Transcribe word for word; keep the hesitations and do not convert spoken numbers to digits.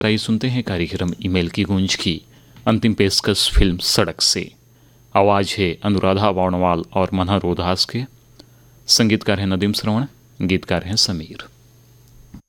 आइए सुनते हैं कार्यक्रम ईमेल की गूंज की अंतिम पेशकश फिल्म सड़क से। आवाज़ है अनुराधा वर्णवाल और मनहर रोहदास के। संगीतकार हैं नदीम श्रवण, गीतकार हैं समीर।